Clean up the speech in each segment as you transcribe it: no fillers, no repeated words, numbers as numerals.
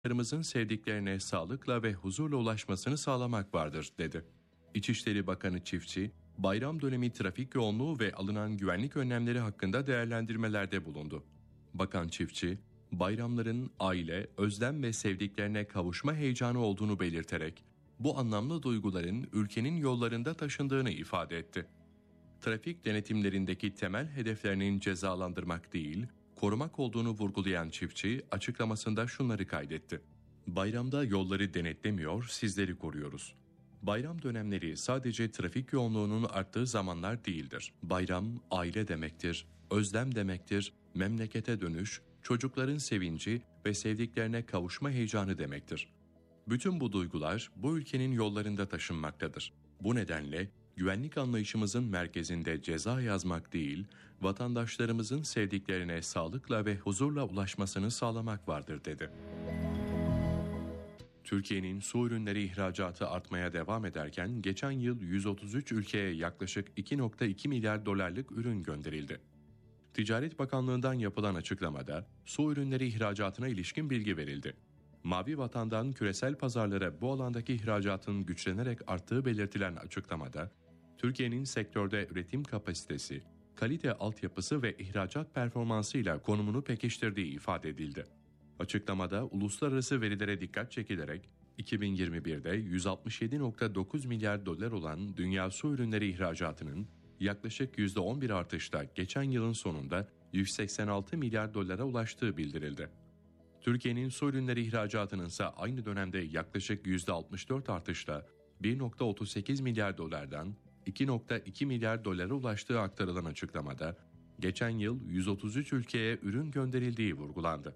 vatandaşlarımızın sevdiklerine sağlıkla ve huzurla ulaşmasını sağlamak vardır, dedi. İçişleri Bakanı Çiftçi, bayram dönemi trafik yoğunluğu ve alınan güvenlik önlemleri hakkında değerlendirmelerde bulundu. Bakan Çiftçi, bayramların aile, özlem ve sevdiklerine kavuşma heyecanı olduğunu belirterek, bu anlamlı duyguların ülkenin yollarında taşındığını ifade etti. Trafik denetimlerindeki temel hedeflerinin cezalandırmak değil, korumak olduğunu vurgulayan Çiftçi açıklamasında şunları kaydetti. Bayramda yolları denetlemiyor, sizleri koruyoruz. Bayram dönemleri sadece trafik yoğunluğunun arttığı zamanlar değildir. Bayram aile demektir, özlem demektir, memlekete dönüş, çocukların sevinci ve sevdiklerine kavuşma heyecanı demektir. Bütün bu duygular bu ülkenin yollarında taşınmaktadır. Bu nedenle güvenlik anlayışımızın merkezinde ceza yazmak değil, vatandaşlarımızın sevdiklerine sağlıkla ve huzurla ulaşmasını sağlamak vardır, dedi. Türkiye'nin su ürünleri ihracatı artmaya devam ederken geçen yıl 133 ülkeye yaklaşık 2,2 milyar dolarlık ürün gönderildi. Ticaret Bakanlığı'ndan yapılan açıklamada su ürünleri ihracatına ilişkin bilgi verildi. Mavi Vatan'dan küresel pazarlara bu alandaki ihracatın güçlenerek arttığı belirtilen açıklamada, Türkiye'nin sektörde üretim kapasitesi, kalite altyapısı ve ihracat performansıyla konumunu pekiştirdiği ifade edildi. Açıklamada uluslararası verilere dikkat çekilerek 2021'de 167,9 milyar dolar olan dünya su ürünleri ihracatının yaklaşık %11 artışla geçen yılın sonunda 186 milyar dolara ulaştığı bildirildi. Türkiye'nin su ürünleri ihracatının ise aynı dönemde yaklaşık %64 artışla 1,38 milyar dolardan 2,2 milyar dolara ulaştığı aktarılan açıklamada, geçen yıl 133 ülkeye ürün gönderildiği vurgulandı.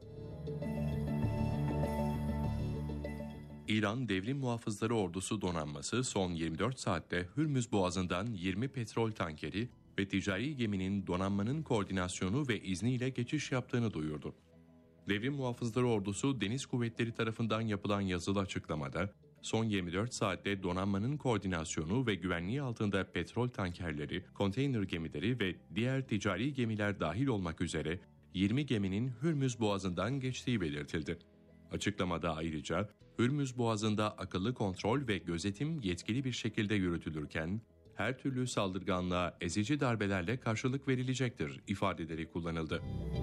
İran Devrim Muhafızları Ordusu donanması son 24 saatte Hürmüz Boğazı'ndan 20 petrol tankeri ve ticari geminin donanmanın koordinasyonu ve izniyle geçiş yaptığını duyurdu. Devrim Muhafızları Ordusu Deniz Kuvvetleri tarafından yapılan yazılı açıklamada, son 24 saatte donanmanın koordinasyonu ve güvenliği altında petrol tankerleri, konteyner gemileri ve diğer ticari gemiler dahil olmak üzere 20 geminin Hürmüz Boğazı'ndan geçtiği belirtildi. Açıklamada ayrıca Hürmüz Boğazı'nda akıllı kontrol ve gözetim yetkili bir şekilde yürütülürken, her türlü saldırganlığa ezici darbelerle karşılık verilecektir ifadeleri kullanıldı.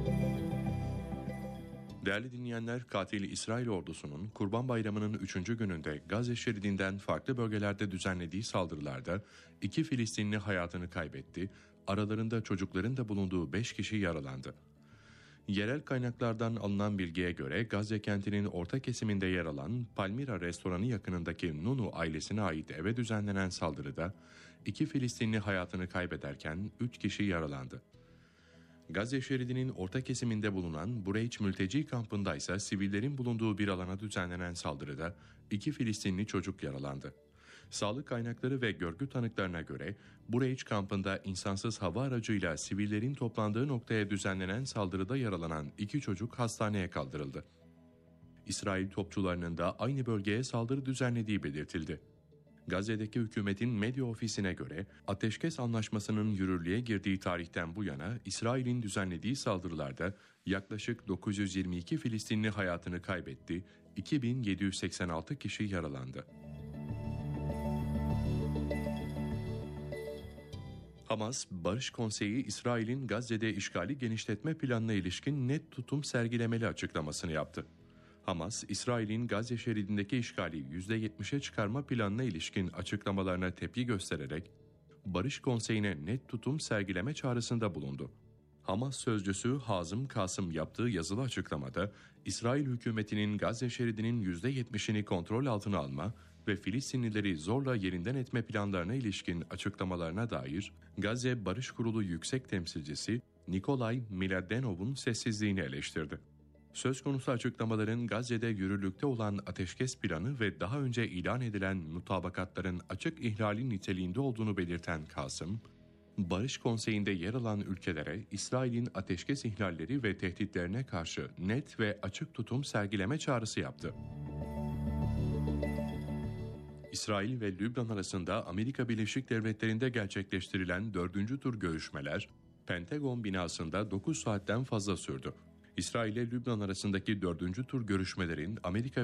Değerli dinleyenler, katil İsrail ordusunun Kurban Bayramı'nın 3. gününde Gazze şeridinden farklı bölgelerde düzenlediği saldırılarda 2 Filistinli hayatını kaybetti, aralarında çocukların da bulunduğu 5 kişi yaralandı. Yerel kaynaklardan alınan bilgiye göre Gazze kentinin orta kesiminde yer alan Palmira restoranı yakınındaki Nunu ailesine ait eve düzenlenen saldırıda 2 Filistinli hayatını kaybederken 3 kişi yaralandı. Gazze şeridinin orta kesiminde bulunan Bureyç mülteci kampında ise sivillerin bulunduğu bir alana düzenlenen saldırıda 2 Filistinli çocuk yaralandı. Sağlık kaynakları ve görgü tanıklarına göre Bureyç kampında insansız hava aracıyla sivillerin toplandığı noktaya düzenlenen saldırıda yaralanan 2 çocuk hastaneye kaldırıldı. İsrail topçularının da aynı bölgeye saldırı düzenlediği belirtildi. Gazze'deki hükümetin medya ofisine göre ateşkes anlaşmasının yürürlüğe girdiği tarihten bu yana İsrail'in düzenlediği saldırılarda yaklaşık 922 Filistinli hayatını kaybetti, 2786 kişi yaralandı. Hamas, Barış Konseyi İsrail'in Gazze'de işgali genişletme planına ilişkin net tutum sergilemeli açıklamasını yaptı. Hamas, İsrail'in Gazze şeridindeki işgali %70'e çıkarma planına ilişkin açıklamalarına tepki göstererek Barış Konseyi'ne net tutum sergileme çağrısında bulundu. Hamas sözcüsü Hazım Kasım yaptığı yazılı açıklamada, İsrail hükümetinin Gazze şeridinin %70'ini kontrol altına alma ve Filistinlileri zorla yerinden etme planlarına ilişkin açıklamalarına dair Gazze Barış Kurulu Yüksek Temsilcisi Nikolay Miladenov'un sessizliğini eleştirdi. Söz konusu açıklamaların Gazze'de yürürlükte olan ateşkes planı ve daha önce ilan edilen mutabakatların açık ihlali niteliğinde olduğunu belirten Kasım, Barış Konseyi'nde yer alan ülkelere İsrail'in ateşkes ihlalleri ve tehditlerine karşı net ve açık tutum sergileme çağrısı yaptı. İsrail ve Lübnan arasında Amerika Birleşik Devletleri'nde gerçekleştirilen 4. tur görüşmeler, Pentagon binasında 9 saatten fazla sürdü. İsrail ile Lübnan arasındaki 4. tur görüşmelerin Amerika